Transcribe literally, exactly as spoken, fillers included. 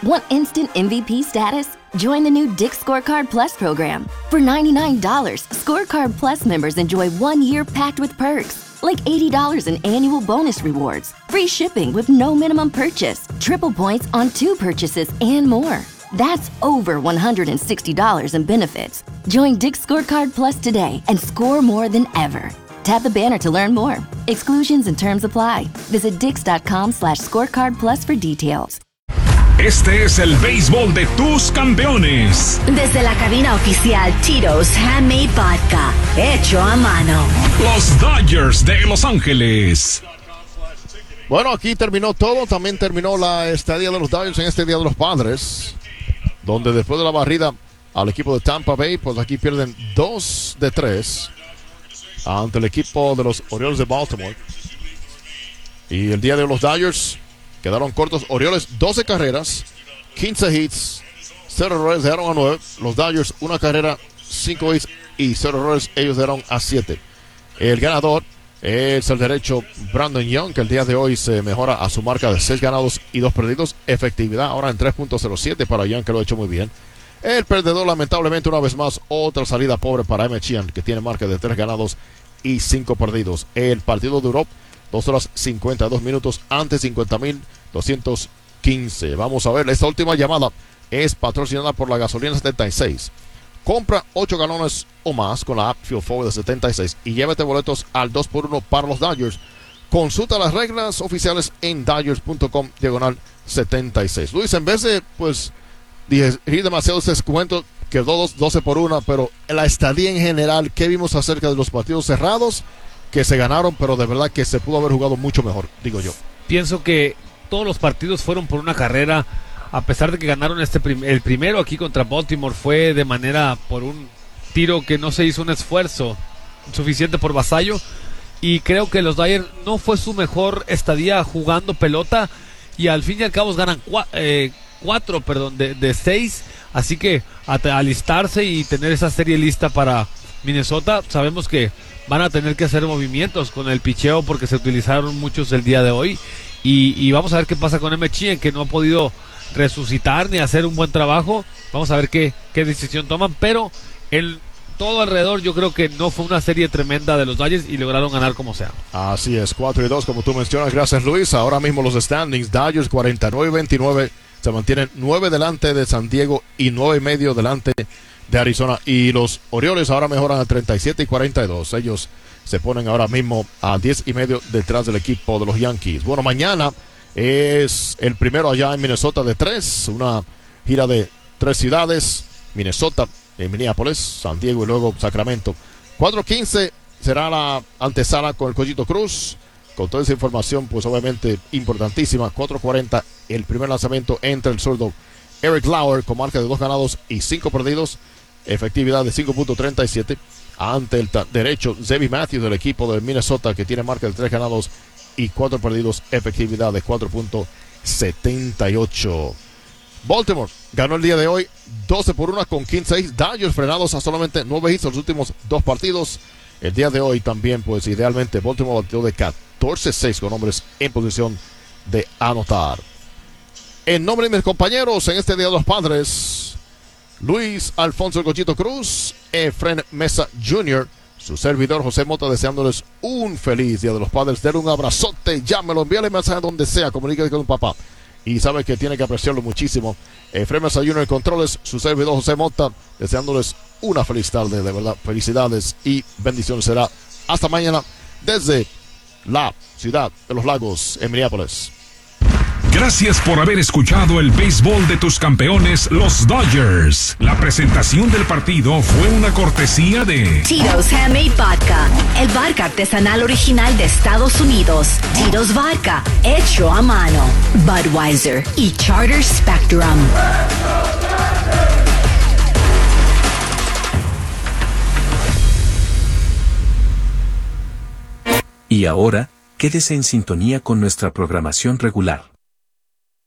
Want instant M V P status? Join the new Dick's Scorecard Plus program. For ninety-nine dollars, Scorecard Plus members enjoy one year packed with perks, like eighty dollars in annual bonus rewards, free shipping with no minimum purchase, triple points on two purchases, and more. That's over one hundred sixty dollars in benefits. Join Dick's Scorecard Plus today and score more than ever. Tap the banner to learn more. Exclusions and terms apply. Visit dix.com slash scorecard plus for details. Este es el béisbol de tus campeones. Desde la cabina oficial Tito's Handmade Vodka, hecho a mano. Los Dodgers de Los Ángeles. Bueno, aquí terminó todo. También terminó la estadía de los Dodgers en este Día de los Padres, donde después de la barrida al equipo de Tampa Bay, pues aquí pierden dos de tres ante el equipo de los Orioles de Baltimore. Y el día de los Dodgers quedaron cortos. Orioles doce carreras, quince hits, cero errores, dejaron a nueve. Los Dodgers una carrera, cinco hits y cero errores, ellos dejaron a siete. El ganador es el derecho Brandon Young, que el día de hoy se mejora a su marca de seis ganados y dos perdidos. Efectividad ahora en tres punto cero siete para Young, que lo ha hecho muy bien. El perdedor, lamentablemente, una vez más, otra salida pobre para Emmett Sheehan, que tiene marca de tres ganados y cinco perdidos. El partido duró dos horas cincuenta y dos minutos ante cincuenta mil doscientos quince. Vamos a ver, esta última llamada es patrocinada por la gasolina setenta y seis. Compra ocho galones o más con la app Fuel Forward de setenta y seis y llévate boletos al dos por uno para los Dodgers. Consulta las reglas oficiales en Dodgers punto com diagonal setenta y seis. Luis, en vez de pues digerir demasiado este descuento, quedó doce por uno, pero en la estadía en general, ¿qué vimos acerca de los partidos cerrados que se ganaron, pero de verdad que se pudo haber jugado mucho mejor, digo yo? Pienso que todos los partidos fueron por una carrera, a pesar de que ganaron este prim- el primero aquí contra Baltimore fue de manera por un tiro que no se hizo un esfuerzo suficiente por Vasallo, y creo que los Dodgers no fue su mejor estadía jugando pelota, y al fin y al cabo ganan cua- eh, cuatro perdón, de, de seis, así que a, a alistarse y tener esa serie lista para Minnesota. Sabemos que van a tener que hacer movimientos con el picheo porque se utilizaron muchos el día de hoy, y, y vamos a ver qué pasa con Emmett Sheehan, que no ha podido resucitar ni hacer un buen trabajo. Vamos a ver qué, qué decisión toman, pero el todo alrededor yo creo que no fue una serie tremenda de los Dodgers y lograron ganar como sea. Así es, cuatro y dos como tú mencionas. Gracias, Luis. Ahora mismo los standings: Dodgers cuarenta y nueve veintinueve, se mantienen nueve delante de San Diego y nueve y medio delante de Arizona, y los Orioles ahora mejoran a treinta y siete y cuarenta y dos. Ellos se ponen ahora mismo a diez y medio detrás del equipo de los Yankees. Bueno, mañana es el primero allá en Minnesota de tres, una gira de tres ciudades: Minnesota, en Minneapolis, San Diego y luego Sacramento. cuatro quince será la antesala con el Collito Cruz, con toda esa información pues obviamente importantísima. Cuatro cuarenta el primer lanzamiento entre el zurdo Eric Lauer con marca de dos ganados y cinco perdidos, efectividad de cinco punto treinta y siete, ante el ta- derecho Zevi Matthews del equipo de Minnesota, que tiene marca de tres ganados y cuatro perdidos, efectividad de cuatro punto setenta y ocho. Baltimore ganó el día de hoy doce por uno con quince hits. Dodgers frenados a solamente nueve hits en los últimos dos partidos. El día de hoy también, pues idealmente, Baltimore batió de catorce seis con hombres en posición de anotar. En nombre de mis compañeros en este Día de los Padres, Luis Alfonso El Cochito Cruz, Efren Mesa junior, su servidor José Mota, deseándoles un feliz Día de los Padres. Denle un abrazote, llámelo, envíale mensaje donde sea, comuníquese con un papá. Y sabe que tiene que apreciarlo muchísimo. Efren Mesa junior en controles, su servidor José Mota, deseándoles una feliz tarde, de verdad, felicidades y bendiciones. Será hasta mañana desde la ciudad de los Lagos, en Minneapolis. Gracias por haber escuchado el béisbol de tus campeones, los Dodgers. La presentación del partido fue una cortesía de Tito's Handmade Vodka, el vodka artesanal original de Estados Unidos. Tito's Vodka, hecho a mano. Budweiser y Charter Spectrum. Y ahora, quédese en sintonía con nuestra programación regular.